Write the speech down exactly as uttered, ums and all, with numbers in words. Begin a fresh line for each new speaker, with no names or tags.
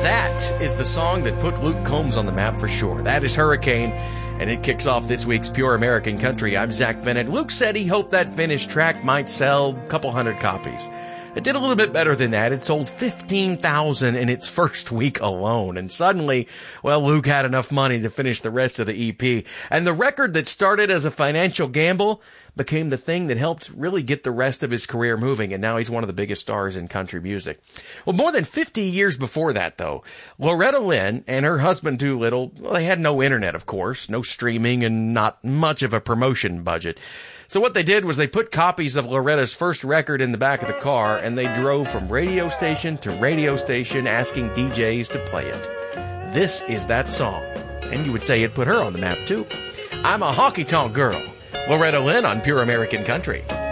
That is the song that put Luke Combs on the map for sure. That is Hurricane, and it kicks off this week's Pure American Country. I'm Zach Bennett. Luke said he hoped that finished track might sell a couple hundred copies. It did a little bit better than that. It sold fifteen thousand in its first week alone. And suddenly, well, Luke had enough money to finish the rest of the E P. And the record that started as a financial gamble became the thing that helped really get the rest of his career moving. And now he's one of the biggest stars in country music. Well, more than fifty years before that, though, Loretta Lynn and her husband Doolittle, well, they had no internet, of course, no streaming, and not much of a promotion budget. So what they did was they put copies of Loretta's first record in the back of the car, and they drove from radio station to radio station asking D Js to play it. This is that song. And you would say it put her on the map, too. I'm a honky-tonk girl. Loretta Lynn on Pure American Country.